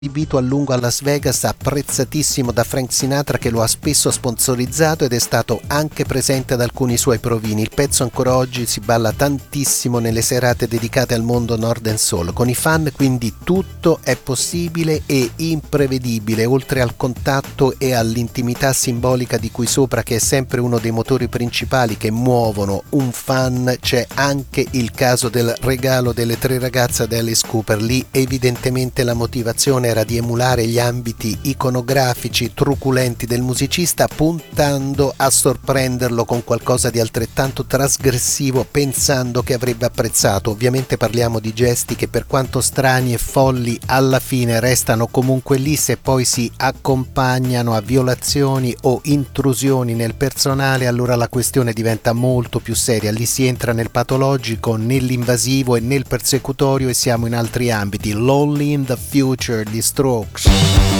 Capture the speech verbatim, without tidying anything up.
esibito a lungo a Las Vegas, apprezzatissimo da Frank Sinatra che lo ha spesso sponsorizzato ed è stato anche presente ad alcuni suoi provini. Il pezzo ancora oggi si balla tantissimo nelle serate dedicate al mondo Nord and Soul. Con i fan quindi tutto è possibile e imprevedibile, oltre al contatto e all'intimità simbolica di cui sopra, che è sempre uno dei motori principali che muovono un fan. C'è anche il caso del regalo delle tre ragazze ad Alice Cooper. Lì evidentemente la motivazione era di emulare gli ambiti iconografici truculenti del musicista, puntando a sorprenderlo con qualcosa di altrettanto trasgressivo, pensando che avrebbe apprezzato. Ovviamente parliamo di gesti che, per quanto strani e folli, alla fine restano comunque lì se poi si accompagnano a violazioni o intrusioni nel personale. Allora la questione diventa molto più seria, lì si entra nel patologico, nell'invasivo e nel persecutorio e siamo in altri ambiti. Lonely in the Future di Strokes.